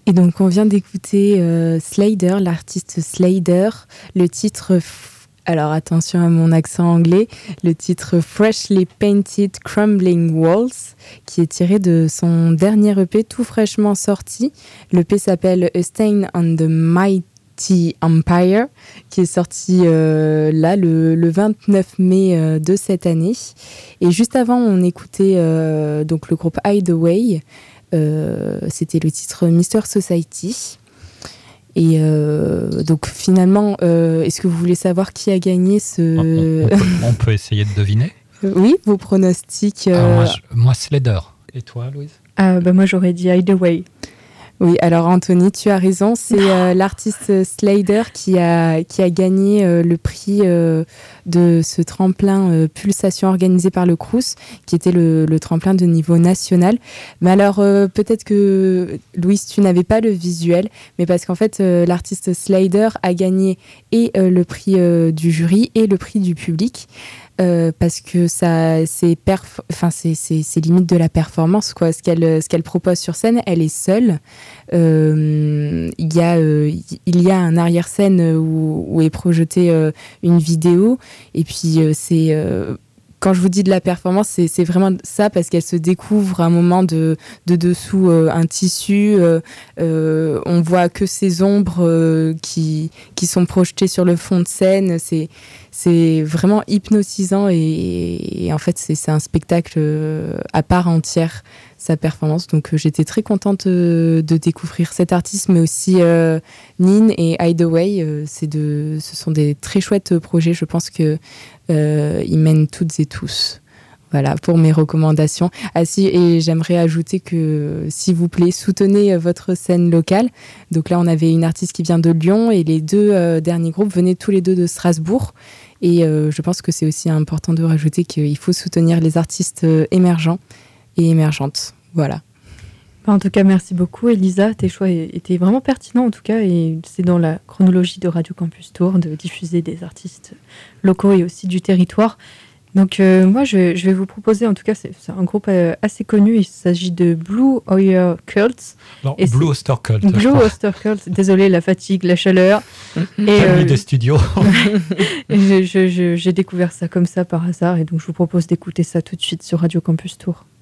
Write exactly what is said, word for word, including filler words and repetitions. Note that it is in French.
Et donc, on vient d'écouter euh, Slider, l'artiste Slider, le titre, alors attention à mon accent anglais, le titre Freshly Painted Crumbling Walls, qui est tiré de son dernier E P tout fraîchement sorti. L'E P s'appelle A Stain on the Mighty Empire, qui est sorti euh, là le, le vingt-neuf mai euh, de cette année. Et juste avant, on écoutait euh, donc le groupe Hideaway. Euh, c'était le titre Mister Society. Et euh, donc finalement, euh, est-ce que vous voulez savoir qui a gagné ce... On, on, peut, on peut essayer de deviner. Oui, vos pronostics. Euh... Alors moi, je, moi, Slider. Et toi, Louise? euh, bah, Moi, j'aurais dit Hideaway. Oui, alors Anthony, tu as raison, c'est euh, l'artiste Slider qui a, qui a gagné euh, le prix euh, de ce tremplin euh, Pulsation organisé par le Crous, qui était le, le tremplin de niveau national. Mais alors, euh, peut-être que, Louise, tu n'avais pas le visuel, mais parce qu'en fait, euh, l'artiste Slider a gagné et euh, le prix euh, du jury et le prix du public. Euh, parce que ça, c'est, perf- enfin, c'est, c'est, c'est limite de la performance, quoi. Ce qu'elle, ce qu'elle propose sur scène, elle est seule. Euh, il y a, euh, il y a un arrière-scène où, où est projetée euh, une vidéo, et puis euh, c'est euh, quand je vous dis de la performance, c'est, c'est vraiment ça, parce qu'elle se découvre à un moment de, de dessous euh, un tissu. Euh, euh, on voit que ces ombres euh, qui, qui sont projetées sur le fond de scène. C'est, c'est vraiment hypnotisant et, et en fait, c'est, c'est un spectacle à part entière, sa performance. Donc, euh, j'étais très contente euh, de découvrir cet artiste, mais aussi euh, Nin et Hideaway. Euh, c'est de, ce sont des très chouettes projets. Je pense que Euh, ils mènent toutes et tous. Voilà pour mes recommandations. Ah si, et j'aimerais ajouter que, s'il vous plaît, soutenez votre scène locale. Donc là, on avait une artiste qui vient de Lyon et les deux euh, derniers groupes venaient tous les deux de Strasbourg. Et euh, je pense que c'est aussi important de rajouter qu'il faut soutenir les artistes euh, émergents et émergentes. Voilà. En tout cas, merci beaucoup, Elisa. Tes choix étaient vraiment pertinents, en tout cas, et c'est dans la chronologie de Radio Campus Tour de diffuser des artistes locaux et aussi du territoire. Donc, euh, moi, je, je vais vous proposer, en tout cas, c'est, c'est un groupe euh, assez connu. Il s'agit de Blue Oyster Cult. Non, et Blue Oyster Cult. Blue Oyster Cult. Désolé, la fatigue, la chaleur. et euh, des studios. et je, je, je, j'ai découvert ça comme ça par hasard, et donc je vous propose d'écouter ça tout de suite sur Radio Campus Tour.